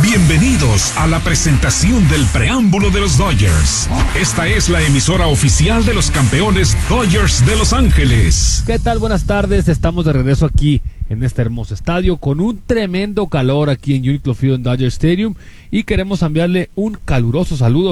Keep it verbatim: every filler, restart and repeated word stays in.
Bienvenidos a la presentación del preámbulo de los Dodgers. Esta es la emisora oficial de los campeones Dodgers de Los Ángeles. ¿Qué tal? Buenas tardes, estamos de regreso aquí en este hermoso estadio con un tremendo calor aquí en Uniqlo Field en Dodger Stadium y queremos enviarle un caluroso saludo